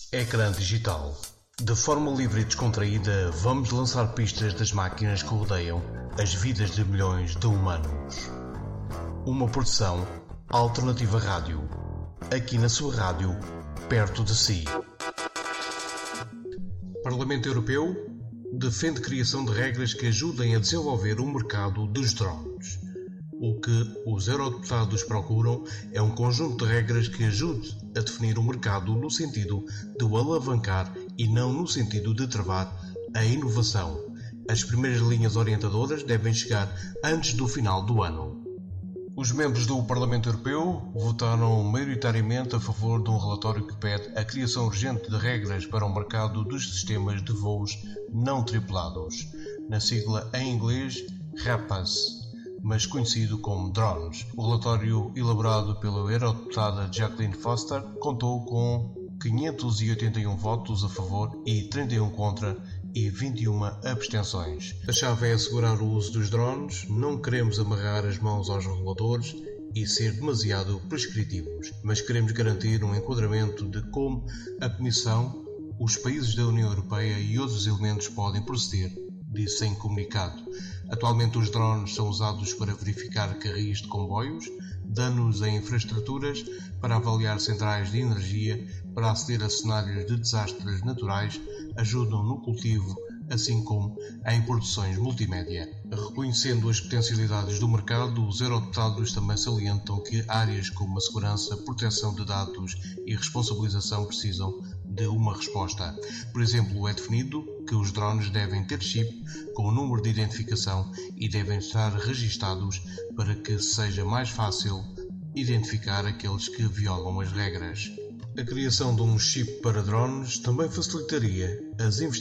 Ecrã digital. De forma livre e descontraída, vamos lançar pistas das máquinas que rodeiam as vidas de milhões de humanos. Uma produção Alternativa Rádio. Aqui na sua rádio, perto de si. Parlamento Europeu defende criação de regras que ajudem a desenvolver o mercado dos drones. O que os eurodeputados procuram é um conjunto de regras que ajude a definir o mercado no sentido de o alavancar e não no sentido de travar a inovação. As primeiras linhas orientadoras devem chegar antes do final do ano. Os membros do Parlamento Europeu votaram maioritariamente a favor de um relatório que pede a criação urgente de regras para o mercado dos sistemas de voos não tripulados, na sigla em inglês RAPAS, mas conhecido como drones. O relatório, elaborado pela eurodeputada Jacqueline Foster, contou com 581 votos a favor e 31 contra e 21 abstenções. A chave é assegurar o uso dos drones. Não queremos amarrar as mãos aos reguladores e ser demasiado prescritivos, mas queremos garantir um enquadramento de como a Comissão, os países da União Europeia e outros elementos podem proceder, disse em comunicado. Atualmente os drones são usados para verificar carris de comboios, danos em infraestruturas, para avaliar centrais de energia, para aceder a cenários de desastres naturais, ajudam no cultivo, assim como em produções multimédia. Reconhecendo as potencialidades do mercado, os eurodeputados também salientam que áreas como a segurança, proteção de dados e responsabilização precisam de uma resposta. Por exemplo, é definido que os drones devem ter chip com o número de identificação e devem estar registados para que seja mais fácil identificar aqueles que violam as regras. A criação de um chip para drones também facilitaria as investigações